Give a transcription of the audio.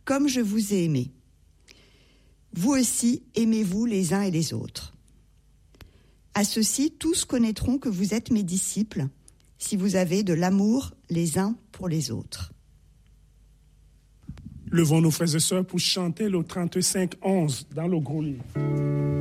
comme je vous ai aimé. Vous aussi, aimez-vous les uns et les autres. À ceci, tous connaîtront que vous êtes mes disciples, si vous avez de l'amour les uns pour les autres. Levons nos frères et sœurs pour chanter le 35-11 dans le gros livre.